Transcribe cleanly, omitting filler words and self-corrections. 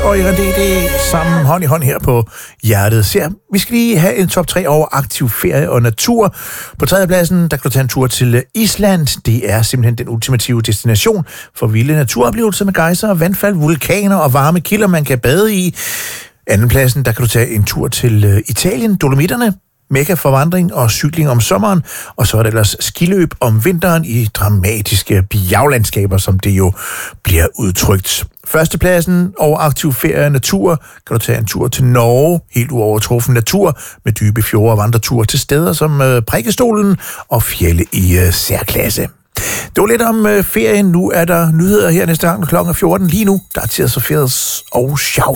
og RNDD sammen hånd i hånd her på Hjertet Ser. Vi skal lige have en top 3 over aktiv ferie og natur. På tredjepladsen, der kan du tage en tur til Island. Det er simpelthen den ultimative destination for vilde naturoplevelser med gejser, vandfald, vulkaner og varme kilder, man kan bade i. Andenpladsen, der kan du tage en tur til Italien, Dolomitterne. Mega for vandring og cykling om sommeren, og så er det ellers skiløb om vinteren i dramatiske bjerglandskaber, som det jo bliver udtrykt. Førstepladsen over aktiv ferie og natur, kan du tage en tur til Norge, helt uovertruffen natur, med dybe fjorde og vandreture til steder som Prækestolen og fjelde i særklasse. Det var lidt om ferien. Nu er der nyheder her næste gang kl. 14. Lige nu, der er Tears for Fears og Shout.